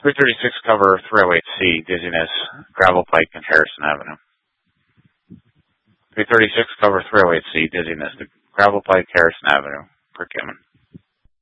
336 cover 308C, dizziness, Gravel Pike and Harrison Avenue. 336 cover 308C, dizziness, Gravel Pike, Harrison Avenue, Perkiomen.